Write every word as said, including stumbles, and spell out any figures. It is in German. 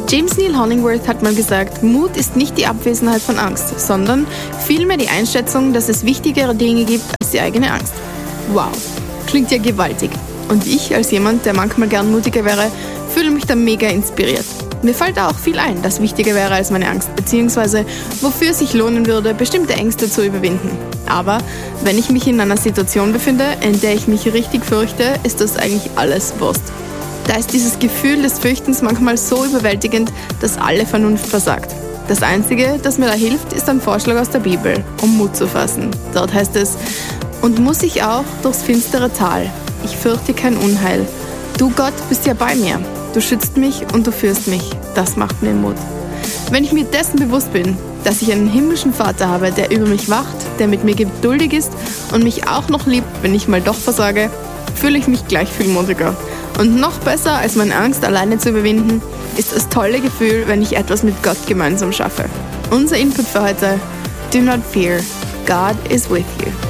James Neal Hollingworth hat mal gesagt, Mut ist nicht die Abwesenheit von Angst, sondern vielmehr die Einschätzung, dass es wichtigere Dinge gibt als die eigene Angst. Wow, klingt ja gewaltig. Und ich, als jemand, der manchmal gern mutiger wäre, fühle mich da mega inspiriert. Mir fällt da auch viel ein, das wichtiger wäre als meine Angst, beziehungsweise wofür es sich lohnen würde, bestimmte Ängste zu überwinden. Aber wenn ich mich in einer Situation befinde, in der ich mich richtig fürchte, ist das eigentlich alles Wurst. Da ist dieses Gefühl des Fürchtens manchmal so überwältigend, dass alle Vernunft versagt. Das Einzige, das mir da hilft, ist ein Vorschlag aus der Bibel, um Mut zu fassen. Dort heißt es: Und muss ich auch durchs finstere Tal, ich fürchte kein Unheil. Du Gott bist ja bei mir, du schützt mich und du führst mich. Das macht mir Mut. Wenn ich mir dessen bewusst bin, dass ich einen himmlischen Vater habe, der über mich wacht, der mit mir geduldig ist und mich auch noch liebt, wenn ich mal doch versage, fühle ich mich gleich viel mutiger. Und noch besser, als meine Angst alleine zu überwinden, ist das tolle Gefühl, wenn ich etwas mit Gott gemeinsam schaffe. Unser Input für heute: Do not fear, God is with you.